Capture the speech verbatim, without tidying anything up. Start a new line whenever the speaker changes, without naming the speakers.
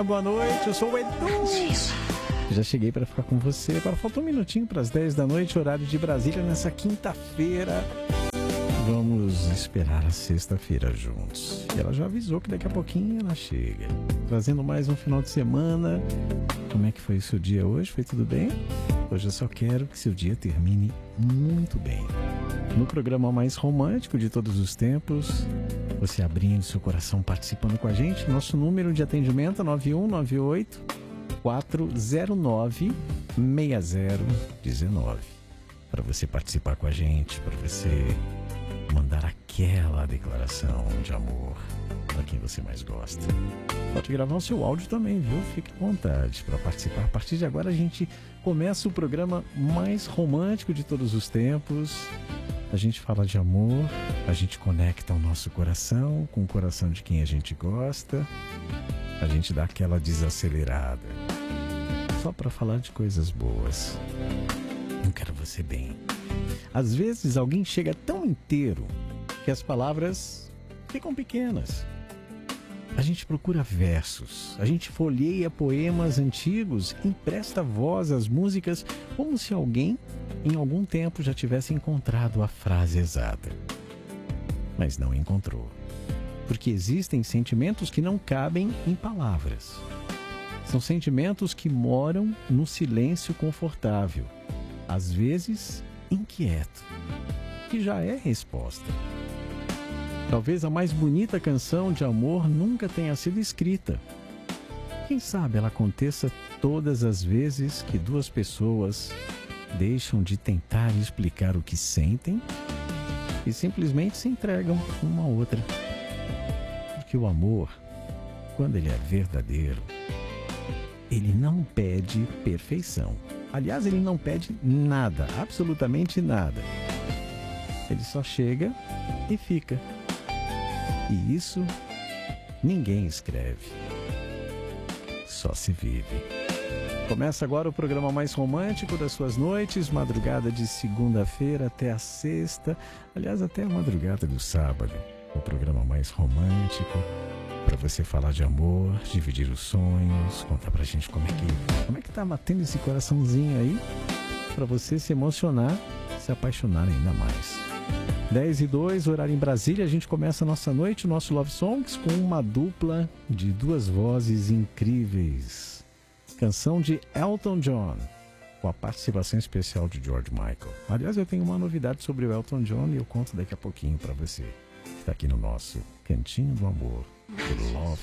manhã, boa noite, eu sou o Edu. Já cheguei para ficar com você. Agora falta um minutinho para as dez da noite, horário de Brasília, nessa quinta-feira. Vamos esperar a sexta-feira juntos. E ela já avisou que daqui a pouquinho ela chega. Trazendo mais um final de semana. Como é que foi o seu dia hoje? Foi tudo bem? Hoje eu só quero que seu dia termine muito bem. No programa mais romântico de todos os tempos, você abrindo seu coração, participando com a gente. Nosso número de atendimento é nove um nove oito, quatro zero nove, seis zero um nove. Para você participar com a gente, para você mandar aquela declaração de amor para quem você mais gosta. Pode gravar o seu áudio também, viu? Fique à vontade para participar. A partir de agora a gente começa o programa mais romântico de todos os tempos. A gente fala de amor, a gente conecta o nosso coração com o coração de quem a gente gosta. A gente dá aquela desacelerada. Só para falar de coisas boas. Eu quero você bem. Às vezes alguém chega tão inteiro que as palavras ficam pequenas. A gente procura versos, a gente folheia poemas antigos, empresta voz às músicas como se alguém, em algum tempo, já tivesse encontrado a frase exata. Mas não encontrou. Porque existem sentimentos que não cabem em palavras. São sentimentos que moram no silêncio confortável, às vezes inquieto, que já é resposta. Talvez a mais bonita canção de amor nunca tenha sido escrita. Quem sabe ela aconteça todas as vezes que duas pessoas deixam de tentar explicar o que sentem e simplesmente se entregam uma à outra. Porque o amor, quando ele é verdadeiro, ele não pede perfeição. Aliás, ele não pede nada, absolutamente nada. Ele só chega e fica. E isso ninguém escreve, só se vive. Começa agora o programa mais romântico das suas noites, madrugada de segunda-feira até a sexta, aliás, até a madrugada do sábado. O programa mais romântico, para você falar de amor, dividir os sonhos, contar pra gente como é que, como é que tá batendo esse coraçãozinho aí, para você se emocionar, se apaixonar ainda mais. dez e dois, horário em Brasília, a gente começa a nossa noite, o nosso Love Songs, com uma dupla de duas vozes incríveis. Canção de Elton John, com a participação especial de George Michael. Aliás, eu tenho uma novidade sobre o Elton John e eu conto daqui a pouquinho para você. Está aqui no nosso Cantinho do Amor, do Love